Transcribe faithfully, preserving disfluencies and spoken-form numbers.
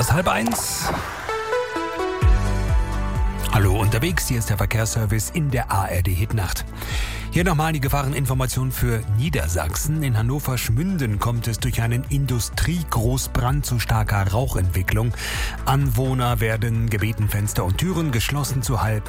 Fast halb eins. Hallo unterwegs, hier ist der Verkehrsservice in der A R D-Hitnacht. Hier nochmal die Gefahreninformation für Niedersachsen. In Hannover-Schmünden kommt es durch einen Industriegroßbrand zu starker Rauchentwicklung. Anwohner werden gebeten, Fenster und Türen geschlossen zu halten.